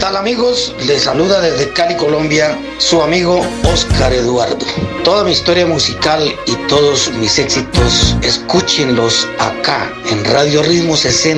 tal amigos? Les saluda desde Cali, Colombia, su amigo Oscar Eduardo. Toda mi historia musical y todos mis éxitos, escúchenlos acá en Radio Ritmo 60.